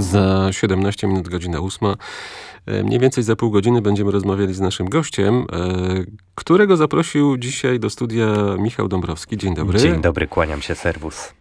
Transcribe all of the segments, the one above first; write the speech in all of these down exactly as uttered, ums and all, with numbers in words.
Za siedemnaście minut, godzina ósma. Mniej więcej za pół godziny będziemy rozmawiali z naszym gościem, którego zaprosił dzisiaj do studia Michał Dąbrowski. Dzień dobry. Dzień dobry, kłaniam się, serwus.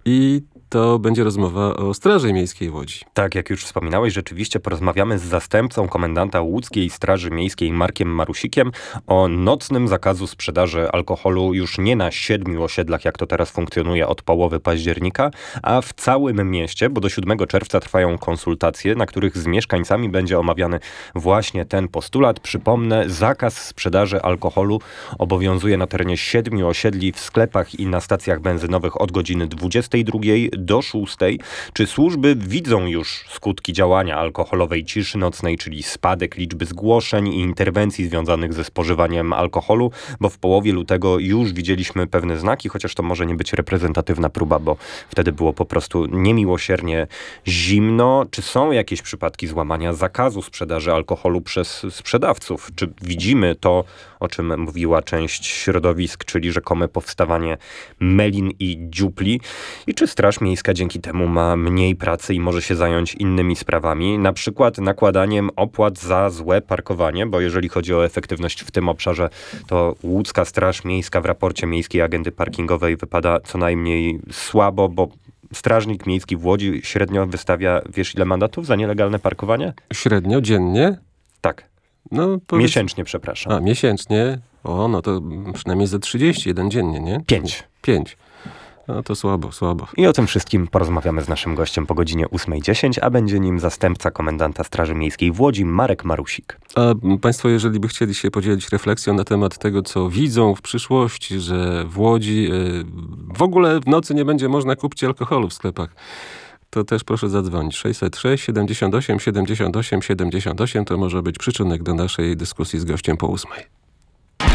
I to będzie rozmowa o Straży Miejskiej w Łodzi. Tak, jak już wspominałeś, rzeczywiście porozmawiamy z zastępcą komendanta łódzkiej Straży Miejskiej Markiem Marusikiem o nocnym zakazu sprzedaży alkoholu już nie na siedmiu osiedlach, jak to teraz funkcjonuje od połowy października, a w całym mieście, bo do siódmego czerwca trwają konsultacje, na których z mieszkańcami będzie omawiany właśnie ten postulat. Przypomnę, zakaz sprzedaży alkoholu obowiązuje na terenie siedmiu osiedli w sklepach i na stacjach benzynowych od godziny dwudziestej drugiej do szóstej. Czy służby widzą już skutki działania alkoholowej ciszy nocnej, czyli spadek liczby zgłoszeń i interwencji związanych ze spożywaniem alkoholu? Bo w połowie lutego już widzieliśmy pewne znaki, chociaż to może nie być reprezentatywna próba, bo wtedy było po prostu niemiłosiernie zimno. Czy są jakieś przypadki złamania zakazu sprzedaży alkoholu przez sprzedawców? Czy widzimy to, o czym mówiła część środowisk, czyli rzekome powstawanie melin i dziupli? I czy Straż Miejska dzięki temu ma mniej pracy i może się zająć innymi sprawami, na przykład nakładaniem opłat za złe parkowanie, bo jeżeli chodzi o efektywność w tym obszarze, to łódzka Straż Miejska w raporcie Miejskiej Agendy Parkingowej wypada co najmniej słabo, bo strażnik miejski w Łodzi średnio wystawia, wiesz ile mandatów za nielegalne parkowanie? Średnio, dziennie? Tak. No, powiedz... Miesięcznie, przepraszam. A, miesięcznie? O, no to przynajmniej ze trzydzieści, jeden dziennie, nie? Pięć. Pięć. No to słabo, słabo. I o tym wszystkim porozmawiamy z naszym gościem po godzinie ósmej dziesięć, a będzie nim zastępca komendanta Straży Miejskiej w Łodzi, Marek Marusik. A państwo, jeżeli by chcieli się podzielić refleksją na temat tego, co widzą w przyszłości, że w Łodzi yy, w ogóle w nocy nie będzie można kupić alkoholu w sklepach, to też proszę zadzwonić. sześćset sześć, siedemdziesiąt osiem, siedemdziesiąt osiem, siedemdziesiąt osiem to może być przyczynek do naszej dyskusji z gościem po ósmej.